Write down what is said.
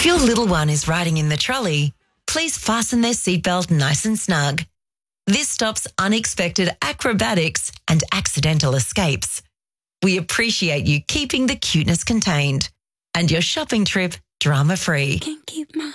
If your little one is riding in the trolley, please fasten their seatbelt nice and snug. This stops unexpected acrobatics and accidental escapes. We appreciate you keeping the cuteness contained and your shopping trip drama-free. Can't keep my